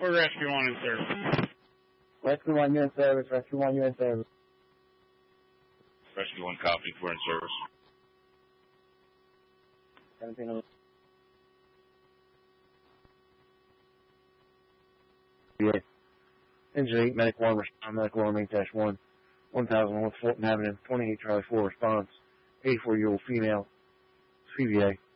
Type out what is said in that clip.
We're Rescue 1 in service. Rescue 1, you're in service. Rescue 1, you're in service. Rescue 1, copy. We're in service. 1700. Engine 8, Medic 1, respond. Medic 1, main dash 1. 1000 North Fulton Avenue, 28 Charlie 4, response. 84-year-old female. CVA.